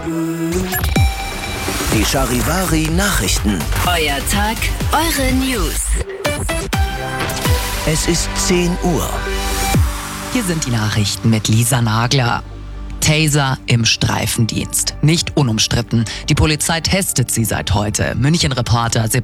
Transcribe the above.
Die Charivari Nachrichten. Euer Tag, eure News. Es ist 10 Uhr. Hier sind die Nachrichten mit Lisa Nagler. Taser im Streifendienst. Nicht unumstritten. Die Polizei testet sie seit heute. München-Reporter